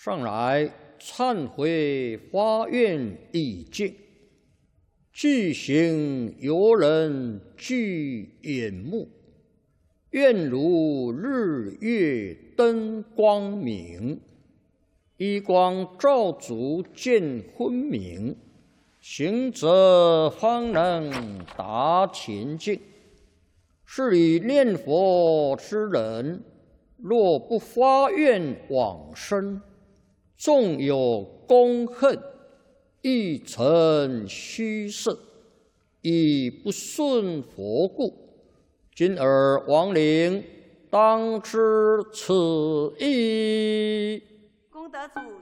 上来忏悔发愿已尽，具行游人具眼目，愿如日月灯光明，一光照足见昏明，行者方能达前境。是以念佛之人，若不发愿往生，纵有功恨，亦成虚设，以不顺佛故。今尔亡灵当知此意。 功德主。